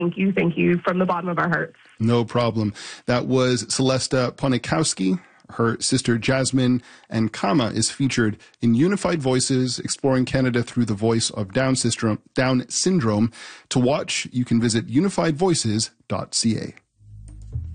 Thank you from the bottom of our hearts. No problem. That was Celesta Ponikowski. Her sister Jasmine and Kama is featured in Unified Voices, exploring Canada through the voice of Down syndrome. To watch, you can visit unifiedvoices.ca.